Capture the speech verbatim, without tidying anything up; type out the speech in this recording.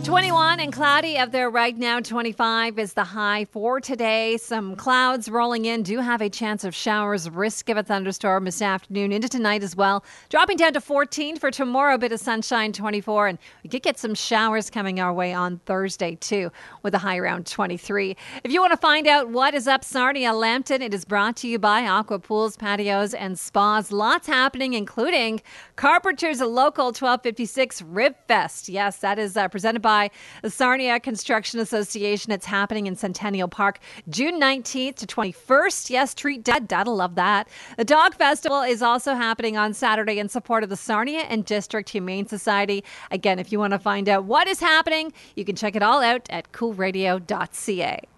twenty-one and cloudy up there right now. twenty-five is the high for today. Some clouds rolling in. Do have a chance of showers. Risk of a thunderstorm this afternoon into tonight as well. Dropping down to fourteen for tomorrow. A bit of sunshine, twenty-four. And we could get some showers coming our way on Thursday too with a high around twenty-three. If you want to find out what is up Sarnia Lambton, it is brought to you by Aqua Pools, Patios and Spas. Lots happening, including Carpenter's Local twelve fifty-six Rib Fest. Yes, that is uh, presented by the Sarnia Construction Association. It's happening in Centennial Park, June nineteenth to twenty-first. Yes, treat dad. Dad'll love that. The Dog Festival is also happening on Saturday in support of the Sarnia and District Humane Society. Again, if you want to find out what is happening, you can check it all out at cool radio dot c a.